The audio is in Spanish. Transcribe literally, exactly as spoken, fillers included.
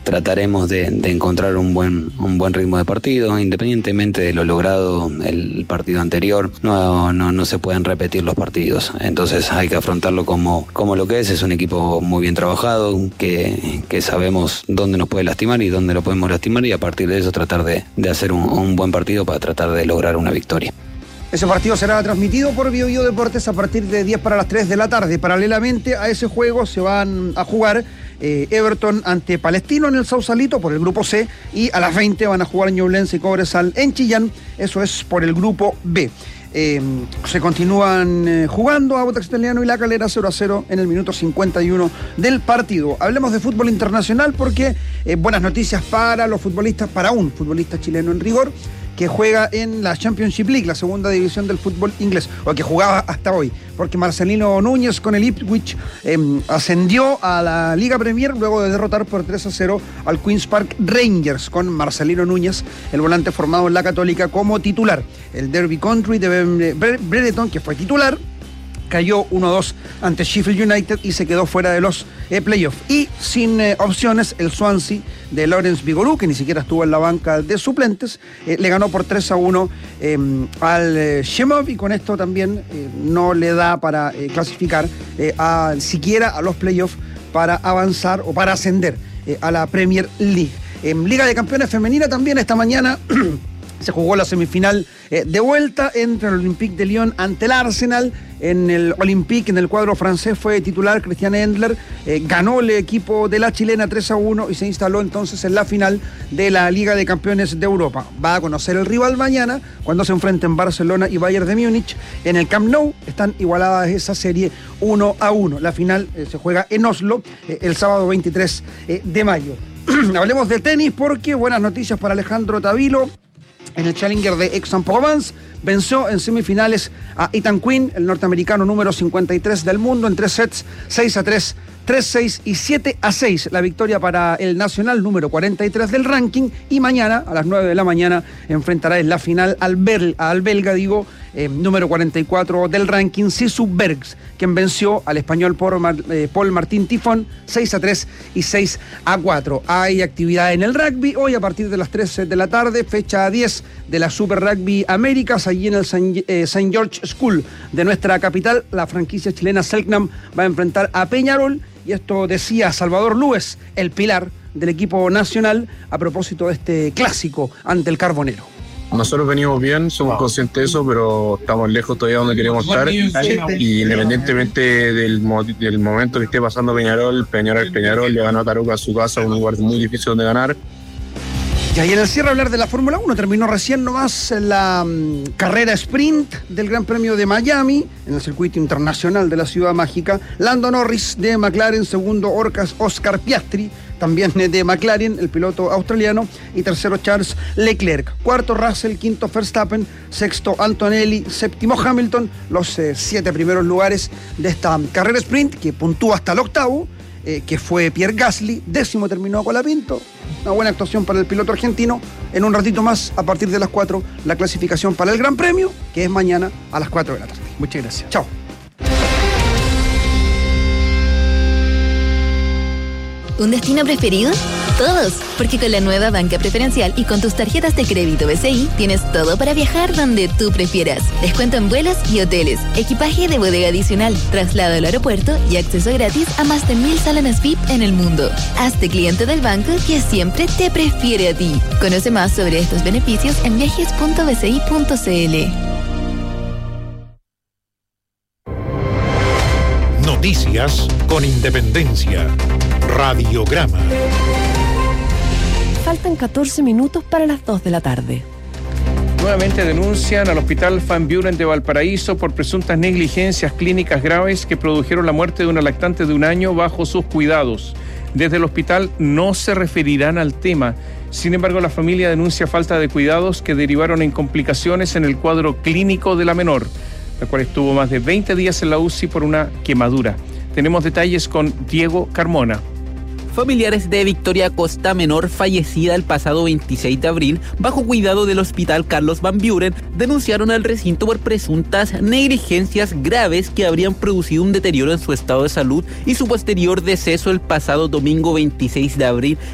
trataremos de, de encontrar un buen, un buen ritmo de partido, independientemente de lo logrado el partido anterior, no, no, no se pueden repetir los partidos, entonces hay que afrontarlo como, como lo que es, es un equipo muy bien trabajado, que, que sabemos dónde nos puede lastimar y dónde lo podemos lastimar, y a partir de eso tratar de, de hacer un, un buen partido para tratar de lograr una victoria. Ese partido será transmitido por Bio Bio Deportes a partir de diez para las tres de la tarde. Paralelamente a ese juego se van a jugar eh, Everton ante Palestino en el Sausalito por el grupo C, y a las veinte van a jugar Ñublense y Cobresal en Chillán, eso es por el grupo B. Eh, se continúan eh, jugando Audax Italiano y La Calera cero a cero en el minuto cincuenta y uno del partido. Hablemos de fútbol internacional porque eh, buenas noticias para los futbolistas, para un futbolista chileno en rigor, que juega en la Championship League, la segunda división del fútbol inglés, o que jugaba hasta hoy, porque Marcelino Núñez con el Ipswich eh, ascendió a la Liga Premier luego de derrotar por tres a cero al Queen's Park Rangers, con Marcelino Núñez, el volante formado en la Católica, como titular. El Derby Country de Brereton, que fue titular, cayó uno a dos ante Sheffield United y se quedó fuera de los eh, playoffs. Y sin eh, opciones, el Swansea de Lawrence Vigorú, que ni siquiera estuvo en la banca de suplentes, eh, le ganó por tres a uno eh, al eh, Shemov, y con esto también eh, no le da para eh, clasificar eh, a, siquiera a los playoffs para avanzar o para ascender eh, a la Premier League. En Liga de Campeones Femenina también esta mañana se jugó la semifinal eh, de vuelta entre el Olympique de Lyon ante el Arsenal. En el Olympique, en el cuadro francés, fue titular Christian Endler, eh, ganó el equipo de la chilena tres a uno y se instaló entonces en la final de la Liga de Campeones de Europa. Va a conocer el rival mañana cuando se enfrenten Barcelona y Bayern de Múnich en el Camp Nou. Están igualadas esa serie uno a uno. La final eh, se juega en Oslo eh, el sábado veintitrés eh, de mayo. Hablemos de tenis porque buenas noticias para Alejandro Tavilo. En el Challenger de Aix-en-Provence venció en semifinales a Ethan Quinn, el norteamericano número cincuenta y tres del mundo, en tres sets, seis a tres, tres a seis y siete a seis. La victoria para el nacional número cuarenta y tres del ranking, y mañana a las nueve de la mañana enfrentará en la final al, Bel, al belga, digo, eh, número cuarenta y cuatro del ranking, Sisu Bergs, quien venció al español Paul, eh, Paul Martín Tifón seis a tres y seis a cuatro. Hay actividad en el rugby hoy a partir de las tres de la tarde, fecha diez de la Super Rugby Américas, allí en el Saint Eh, Saint George School de nuestra capital. La franquicia chilena Selknam va a enfrentar a Peñarol, y esto decía Salvador Lúez, el pilar del equipo nacional, a propósito de este clásico ante el Carbonero. Nosotros venimos bien, somos conscientes de eso, pero estamos lejos todavía donde queremos estar, y independientemente del, del momento que esté pasando Peñarol, Peñarol, Peñarol le ganó a Tarouca a su casa, un lugar muy difícil donde ganar. Y ahí en el cierre hablar de la Fórmula uno, terminó recién nomás la um, carrera sprint del Gran Premio de Miami, en el circuito internacional de la Ciudad Mágica. Lando Norris de McLaren, segundo Orcas Oscar Piastri, también de McLaren, el piloto australiano, y tercero Charles Leclerc. Cuarto Russell, quinto Verstappen, sexto Antonelli, séptimo Hamilton, los eh, siete primeros lugares de esta carrera sprint, que puntúa hasta el octavo, eh, que fue Pierre Gasly. Décimo terminó Colapinto. Una buena actuación para el piloto argentino. En un ratito más, a partir de las cuatro, la clasificación para el Gran Premio, que es mañana a las cuatro de la tarde. Muchas gracias. Chao. ¿Un destino preferido? Todos, porque con la nueva banca preferencial y con tus tarjetas de crédito B C I tienes todo para viajar donde tú prefieras. Descuento en vuelos y hoteles, equipaje de bodega adicional, traslado al aeropuerto y acceso gratis a más de mil salones V I P en el mundo. Hazte cliente del banco que siempre te prefiere a ti. Conoce más sobre estos beneficios en viajes punto b c i punto c l. Noticias con independencia. Radiograma. Faltan catorce minutos para las dos de la tarde. Nuevamente denuncian al Hospital Van Buren de Valparaíso por presuntas negligencias clínicas graves que produjeron la muerte de una lactante de un año bajo sus cuidados. Desde el hospital no se referirán al tema. Sin embargo, la familia denuncia falta de cuidados que derivaron en complicaciones en el cuadro clínico de la menor, la cual estuvo más de veinte días en la U C I por una quemadura. Tenemos detalles con Diego Carmona. Familiares de Victoria Costa, menor fallecida el pasado veintiséis de abril, bajo cuidado del Hospital Carlos Van Buren, denunciaron al recinto por presuntas negligencias graves que habrían producido un deterioro en su estado de salud y su posterior deceso el pasado domingo veintiséis de abril